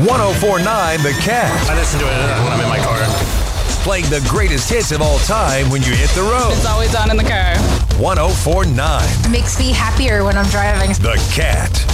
104.9 The Cat. I listen to it when I'm in my car. Playing the greatest hits of all time when you hit the road. It's always on in the car. 104.9 Makes me happier when I'm driving. The Cat.